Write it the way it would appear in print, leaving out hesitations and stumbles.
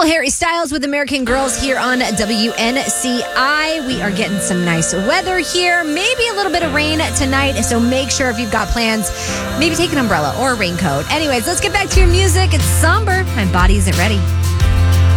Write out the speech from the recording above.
Little Harry Styles with American Girls here on WNCI. We are getting some nice weather here. Maybe a little bit of rain tonight. So make sure if you've got plans, maybe take an umbrella or a raincoat. Anyways, let's get back to your music. It's Somber. My body isn't ready.